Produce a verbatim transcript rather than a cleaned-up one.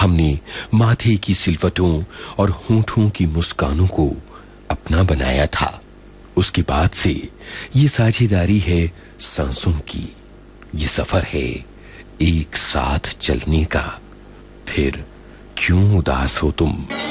हमने माथे की सिलवटों और होठों की मुस्कानों को अपना बनाया था। उसके बाद से ये साझेदारी है सांसों की, ये सफर है एक साथ चलने का। फिर क्यों उदास हो तुम?